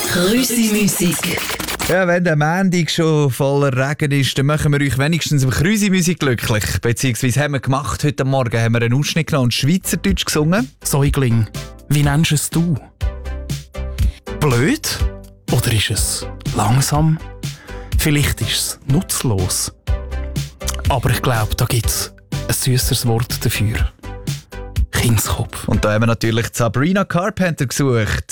Krüsi-Musik. Ja, wenn der Montag schon voller Regen ist, dann machen wir euch wenigstens mit Krüsi-Musik glücklich. Beziehungsweise haben wir gemacht, heute Morgen haben wir einen Ausschnitt genommen und Schweizerdeutsch gesungen. Säugling, wie nennst es du? Blöd? Oder ist es langsam? Vielleicht ist es nutzlos. Aber ich glaube, da gibt es ein süßeres Wort dafür. Kindskopf. Und da haben wir natürlich Sabrina Carpenter gesucht.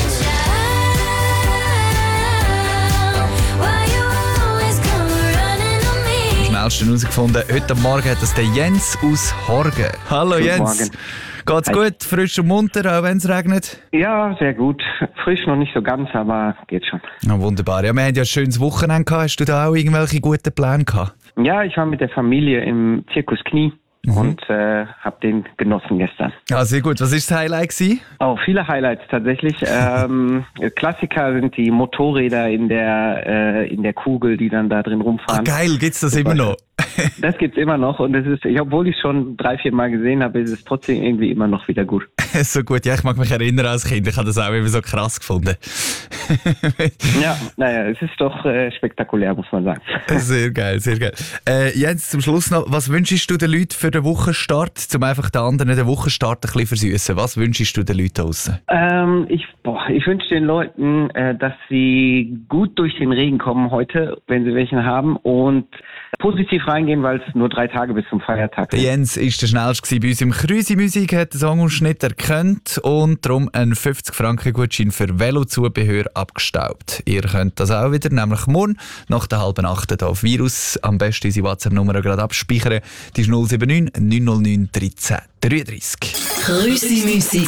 Am schnellsten herausgefunden, heute Morgen hat es der Jens aus Horgen. Hallo Guten Jens. Morgen. Geht's gut? Frisch und munter, auch wenn es regnet? Ja, sehr gut. Frisch noch nicht so ganz, aber geht schon. Ja, wunderbar. Ja, wir hatten ja ein schönes Wochenende gehabt. Hast du da auch irgendwelche guten Pläne gehabt? Ja, ich war mit der Familie im Zirkus Knie und habe den genossen gestern. Ja, sehr gut. Was war das Highlight gewesen? Oh, viele Highlights tatsächlich. Klassiker sind die Motorräder in der Kugel, die dann da drin rumfahren. Geil, gibt's das immer noch? Das gibt's immer noch und es ist, obwohl ich schon 3-4 Mal gesehen habe, ist es trotzdem irgendwie immer noch wieder gut. So gut, ja, ich mag mich erinnern als Kind, ich habe das auch immer so krass gefunden. Ja, naja, es ist doch spektakulär, muss man sagen. Sehr geil, sehr geil. Jens, zum Schluss noch, was wünschst du den Leuten für den Wochenstart, um einfach den anderen den Wochenstart ein bisschen versüßen? Was wünschst du den Leuten draussen? Ich wünsche den Leuten, dass sie gut durch den Regen kommen heute, wenn sie welchen haben und positiv reingehen, weil es nur 3 Tage bis zum Feiertag sind. Jens war der schnellste bei uns im Krüsi-Musik, hat den Songausschnitt erkannt und darum einen 50-Franken-Gutschein für Velozubehör abgestaubt. Ihr könnt das auch wieder, nämlich morgen nach der 7:30 hier auf Virus. Am besten unsere WhatsApp-Nummer gerade abspeichern. Die ist 079 909 13 33. Krüsi-Musik.